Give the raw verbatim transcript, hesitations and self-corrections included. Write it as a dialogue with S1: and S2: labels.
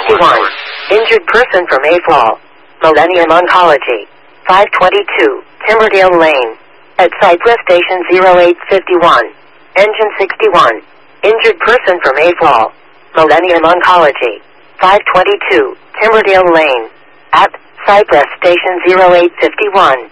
S1: sixty-one. Injured person from Mayfall. Millennium Oncology. five twenty-two. Timberdale Lane. At Cypress Station zero eight fifty-one. Engine sixty-one. Injured person from Mayfall. Millennium Oncology. five twenty-two. Timberdale Lane. At Cypress Station zero eight fifty-one.